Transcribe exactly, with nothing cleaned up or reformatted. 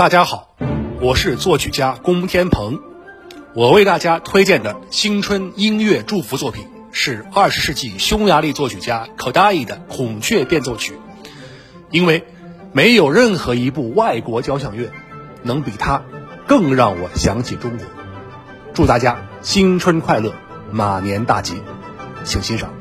大家好，我是作曲家龚天鹏，我为大家推荐的新春音乐祝福作品是二十世纪匈牙利作曲家可达伊的《孔雀变奏曲》，因为没有任何一部外国交响乐能比它更让我想起中国。祝大家新春快乐，马年大吉，请欣赏。